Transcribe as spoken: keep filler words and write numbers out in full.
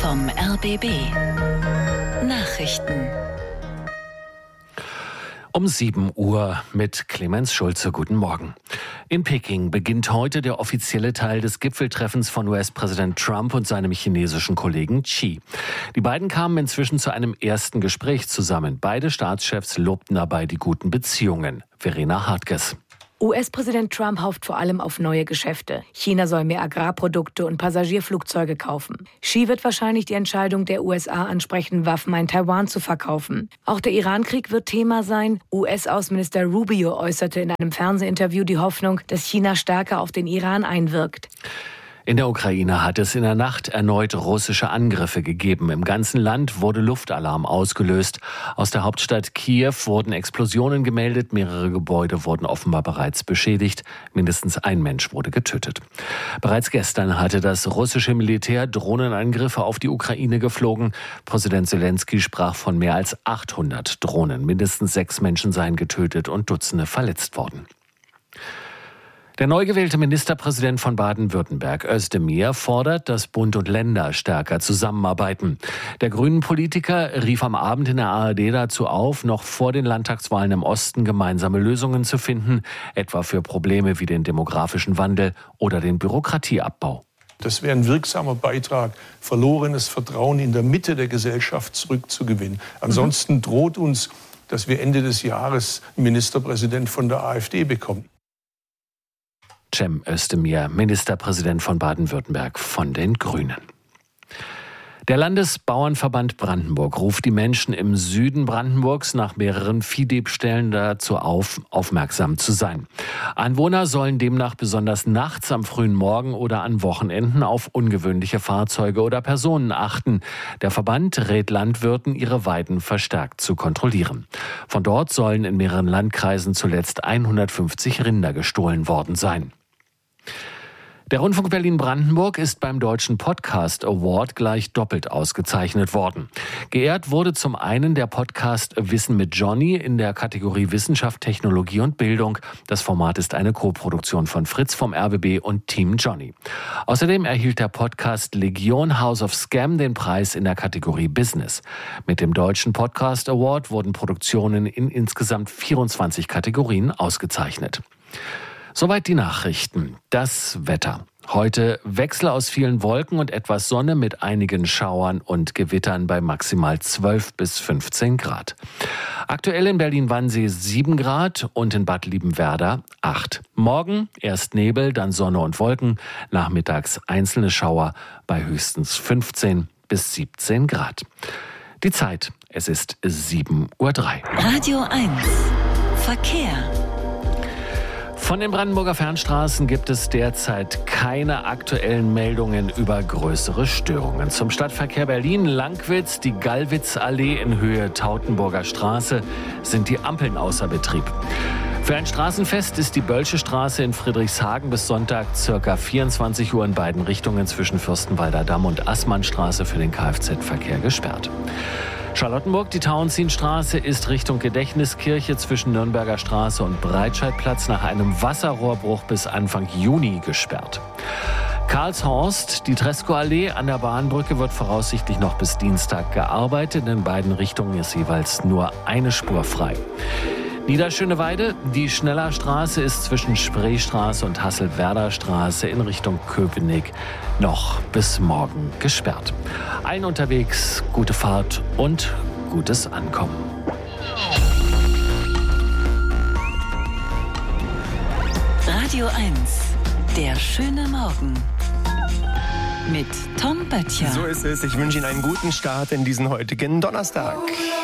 vom R B B. Nachrichten. Um sieben Uhr mit Clemens Schulze. Guten Morgen. In Peking beginnt heute der offizielle Teil des Gipfeltreffens von U S-Präsident Trump und seinem chinesischen Kollegen Xi. Die beiden kamen inzwischen zu einem ersten Gespräch zusammen. Beide Staatschefs lobten dabei die guten Beziehungen. Verena Hartges. U S-Präsident Trump hofft vor allem auf neue Geschäfte. China soll mehr Agrarprodukte und Passagierflugzeuge kaufen. Xi wird wahrscheinlich die Entscheidung der U S A ansprechen, Waffen an Taiwan zu verkaufen. Auch der Irankrieg wird Thema sein. U S-Außenminister Rubio äußerte in einem Fernsehinterview die Hoffnung, dass China stärker auf den Iran einwirkt. In der Ukraine hat es in der Nacht erneut russische Angriffe gegeben. Im ganzen Land wurde Luftalarm ausgelöst. Aus der Hauptstadt Kiew wurden Explosionen gemeldet. Mehrere Gebäude wurden offenbar bereits beschädigt. Mindestens ein Mensch wurde getötet. Bereits gestern hatte das russische Militär Drohnenangriffe auf die Ukraine geflogen. Präsident Selenskyj sprach von mehr als achthundert Drohnen. Mindestens sechs Menschen seien getötet und Dutzende verletzt worden. Der neu gewählte Ministerpräsident von Baden-Württemberg, Özdemir, fordert, dass Bund und Länder stärker zusammenarbeiten. Der Grünen-Politiker rief am Abend in der A R D dazu auf, noch vor den Landtagswahlen im Osten gemeinsame Lösungen zu finden, etwa für Probleme wie den demografischen Wandel oder den Bürokratieabbau. Das wäre ein wirksamer Beitrag, verlorenes Vertrauen in der Mitte der Gesellschaft zurückzugewinnen. Ansonsten droht uns, dass wir Ende des Jahres einen Ministerpräsident von der AfD bekommen. Cem Özdemir, Ministerpräsident von Baden-Württemberg von den Grünen. Der Landesbauernverband Brandenburg ruft die Menschen im Süden Brandenburgs nach mehreren Viehdiebstählen dazu auf, aufmerksam zu sein. Anwohner sollen demnach besonders nachts, am frühen Morgen oder an Wochenenden auf ungewöhnliche Fahrzeuge oder Personen achten. Der Verband rät Landwirten, ihre Weiden verstärkt zu kontrollieren. Von dort sollen in mehreren Landkreisen zuletzt hundertfünfzig Rinder gestohlen worden sein. Der Rundfunk Berlin-Brandenburg ist beim Deutschen Podcast Award gleich doppelt ausgezeichnet worden. Geehrt wurde zum einen der Podcast Wissen mit Johnny in der Kategorie Wissenschaft, Technologie und Bildung. Das Format ist eine Koproduktion von Fritz vom R B B und Team Johnny. Außerdem erhielt der Podcast Legion House of Scam den Preis in der Kategorie Business. Mit dem Deutschen Podcast Award wurden Produktionen in insgesamt vierundzwanzig Kategorien ausgezeichnet. Soweit die Nachrichten. Das Wetter. Heute Wechsel aus vielen Wolken und etwas Sonne mit einigen Schauern und Gewittern bei maximal zwölf bis fünfzehn Grad. Aktuell in Berlin-Wannsee sieben Grad und in Bad Liebenwerda acht. Morgen erst Nebel, dann Sonne und Wolken. Nachmittags einzelne Schauer bei höchstens fünfzehn bis siebzehn Grad. Die Zeit, es ist sieben Uhr drei. Radio eins. Verkehr. Von den Brandenburger Fernstraßen gibt es derzeit keine aktuellen Meldungen über größere Störungen. Zum Stadtverkehr Berlin-Lankwitz, die Gallwitzallee in Höhe Tautenburger Straße, sind die Ampeln außer Betrieb. Für ein Straßenfest ist die Bölsche Straße in Friedrichshagen bis Sonntag ca. vierundzwanzig Uhr in beiden Richtungen zwischen Fürstenwalder Damm und Assmannstraße für den Kfz-Verkehr gesperrt. Charlottenburg, die Tauentzienstraße ist Richtung Gedächtniskirche zwischen Nürnberger Straße und Breitscheidplatz nach einem Wasserrohrbruch bis Anfang Juni gesperrt. Karlshorst, die Tresco-Allee an der Bahnbrücke wird voraussichtlich noch bis Dienstag gearbeitet. In beiden Richtungen ist jeweils nur eine Spur frei. Niederschöneweide, die Schnellerstraße ist zwischen Spreestraße und Hasselwerder Straße in Richtung Köpenick noch bis morgen gesperrt. Allen unterwegs gute Fahrt und gutes Ankommen. Radio eins, der schöne Morgen. Mit Tom Böttcher. So ist es. Ich wünsche Ihnen einen guten Start in diesen heutigen Donnerstag.